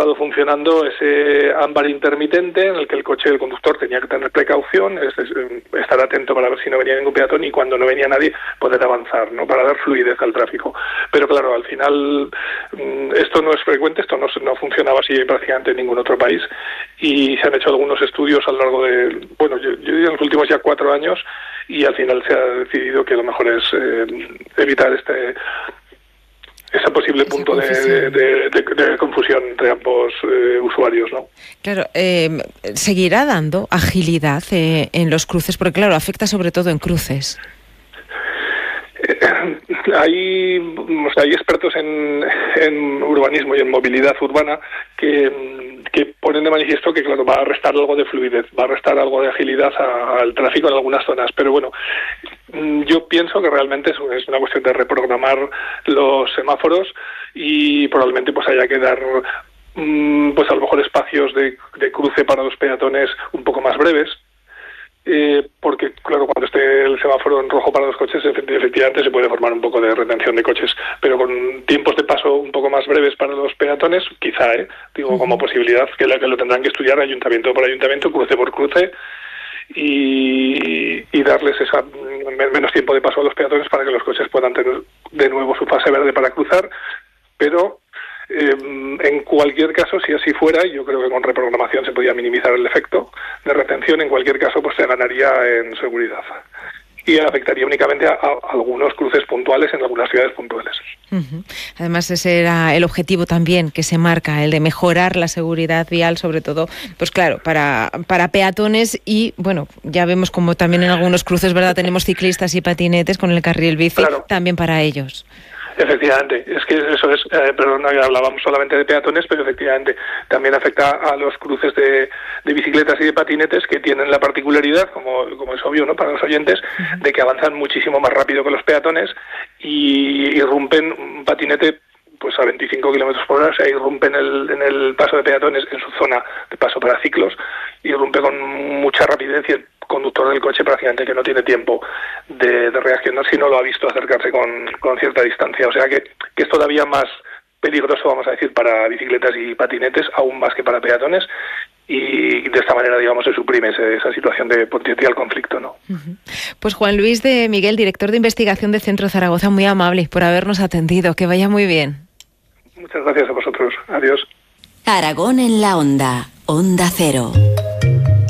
estado funcionando ese ámbar intermitente en el que el conductor tenía que tener precaución, estar atento para ver si no venía ningún peatón y cuando no venía nadie poder avanzar, ¿no? Para dar fluidez al tráfico. Pero claro, al final esto no es frecuente, esto no funcionaba así prácticamente en ningún otro país y se han hecho algunos estudios a lo largo de, bueno, yo diría en los últimos ya 4 años y al final se ha decidido que lo mejor es evitar ese posible punto de confusión entre ambos usuarios, ¿no? Claro, ¿seguirá dando agilidad en los cruces? Porque claro, afecta sobre todo en cruces. Hay expertos en urbanismo y en movilidad urbana que ponen de manifiesto que, claro, va a restar algo de fluidez, va a restar algo de agilidad al tráfico en algunas zonas. Pero bueno, yo pienso que realmente es una cuestión de reprogramar los semáforos y probablemente pues haya que dar pues a lo mejor espacios de cruce para los peatones un poco más breves. Porque claro, cuando esté el semáforo en rojo para los coches efectivamente se puede formar un poco de retención de coches, pero con tiempos de paso un poco más breves para los peatones, quizá, digo, como posibilidad que lo tendrán que estudiar ayuntamiento por ayuntamiento, cruce por cruce y darles menos tiempo de paso a los peatones para que los coches puedan tener de nuevo su fase verde para cruzar, pero en cualquier caso, si así fuera, yo creo que con reprogramación se podía minimizar el efecto de retención, en cualquier caso pues se ganaría en seguridad y afectaría únicamente a algunos cruces puntuales en algunas ciudades puntuales. Uh-huh. Además ese era el objetivo también que se marca, el de mejorar la seguridad vial, sobre todo, pues claro, para peatones y bueno, ya vemos como también en algunos cruces, ¿verdad? Tenemos ciclistas y patinetes con el carril bici, claro, también para ellos. Efectivamente, es que eso es, perdón, hablábamos solamente de peatones, pero efectivamente también afecta a los cruces de bicicletas y de patinetes que tienen la particularidad, como es obvio, ¿no?, para los oyentes, de que avanzan muchísimo más rápido que los peatones y irrumpen un patinete pues a 25 kilómetros por hora, o sea, irrumpe en el paso de peatones en su zona de paso para ciclos, irrumpe con mucha rapidez y el conductor del coche prácticamente que no tiene tiempo de reaccionar si no lo ha visto acercarse con cierta distancia. O sea que es todavía más peligroso, vamos a decir, para bicicletas y patinetes, aún más que para peatones, y de esta manera, digamos, se suprime esa situación de potencial conflicto, ¿no? Uh-huh. Pues Juan Luis de Miguel, director de investigación de Centro Zaragoza, muy amable por habernos atendido. Que vaya muy bien. Muchas gracias a vosotros. Adiós. Aragón en la Onda. Onda Cero.